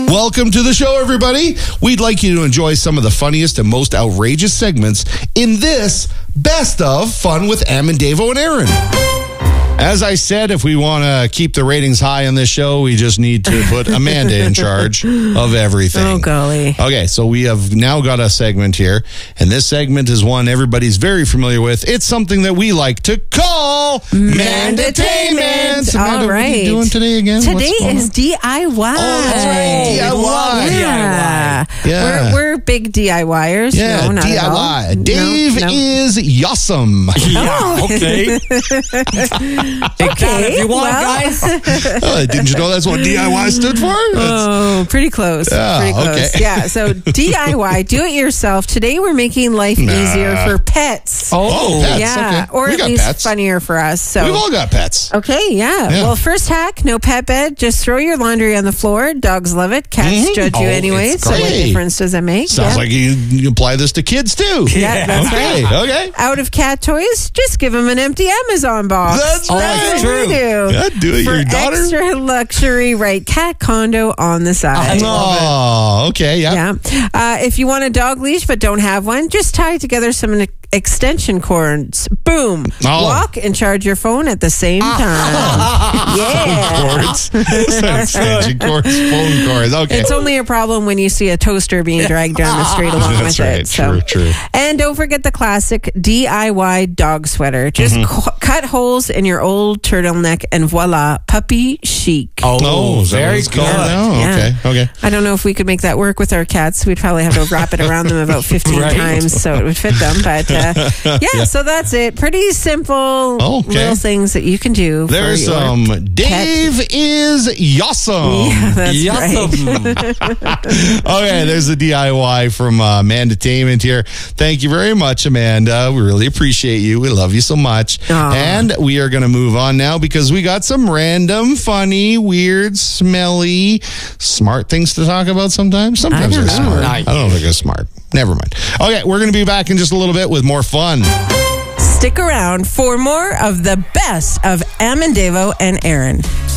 Welcome to the show, everybody. We'd like you to enjoy some of the funniest and most outrageous segments in this Best of Fun with Am and Davo and Aaron. As I said, if we want to keep the ratings high on this show, we just need to put Amanda in charge of everything. Oh, golly. Okay, so we have now got a segment here, and this segment is one everybody's very familiar with. It's something that we like to call Mandatainment. All right. What are you doing today again? Today is DIY. Oh, that's right. DIY. Yeah. Yeah. We're big DIYers. Yeah, no, not at all. DIY. Dave is Yossum. Yeah, okay. Take that if you want, guys. Didn't you know that's what DIY stood for? Oh, pretty close. Yeah, Pretty close. okay. Yeah, so DIY, do it yourself. Today we're making life easier for pets. Oh, pets. Yeah, Okay. or We at got least pets. funnier for us. So We've all got pets. Okay, yeah. Well, first hack, no pet bed. Just throw your laundry on the floor. Dogs love it. Cats judge you anyway. it's So what great. difference does it make? Sounds like you apply this to kids too. Yeah, that's right. Okay. Out of cat toys, just give them an empty Amazon box. That's That's true. what we do. Yeah, do it, For your daughter. extra luxury, right? Cat condo on the side. Oh, okay. Yeah. Yeah. If you want a dog leash but don't have one, just tie together some extension cords. Boom. Oh. Walk and charge your phone at the same time. Yeah. Cords. Extension cords, phone cords. Okay. It's only a problem when you see a toaster being dragged down the street along That's with right. it. So. True. And don't forget the classic DIY dog sweater. Just cut holes in your old turtleneck and voila, puppy chic. Oh, very good. good. Oh, Yeah. okay. I don't know if we could make that work with our cats. We'd probably have to wrap it around them about 15 Right. times so it would fit them. But yeah, so that's it. Pretty simple little things that you can do. There's for your Dave is Yossum. Yeah, that's Yossum. Okay, there's the DIY from Mandatainment here. Thank you very much, Amanda. We really appreciate you. We love you so much. Aw. And we are going to move on now because we got some random, funny, weird, smelly, smart things to talk about sometimes. Sometimes I they're don't know. smart. I don't think they're smart. Never mind. Okay, we're going to be back in just a little bit with more fun. Stick around for more of the best of Am and Davo and Aaron.